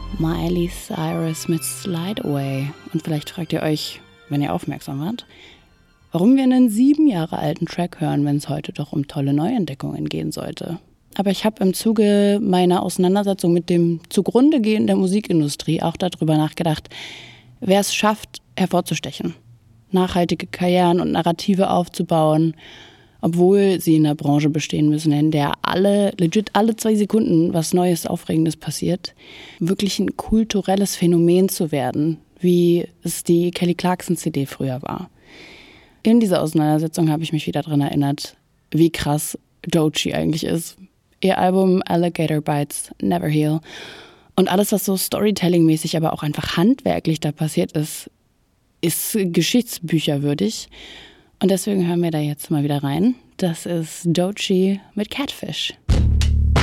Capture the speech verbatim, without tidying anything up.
Miley Cyrus mit Slide Away. Und vielleicht fragt ihr euch, wenn ihr aufmerksam wart, warum wir einen sieben Jahre alten Track hören, wenn es heute doch um tolle Neuentdeckungen gehen sollte. Aber ich habe im Zuge meiner Auseinandersetzung mit dem Zugrundegehen der Musikindustrie auch darüber nachgedacht, wer es schafft, hervorzustechen, nachhaltige Karrieren und Narrative aufzubauen, obwohl sie in der Branche bestehen müssen, in der alle, legit alle zwei Sekunden was Neues, Aufregendes passiert, wirklich ein kulturelles Phänomen zu werden, wie es die Kelly Clarkson C D früher war. In dieser Auseinandersetzung habe ich mich wieder daran erinnert, wie krass Doechii eigentlich ist. Ihr Album Alligator Bites Never Heal und alles, was so Storytelling-mäßig, aber auch einfach handwerklich da passiert ist, ist geschichtsbücherwürdig. Und deswegen hören wir da jetzt mal wieder rein. Das ist Doechii mit Catfish.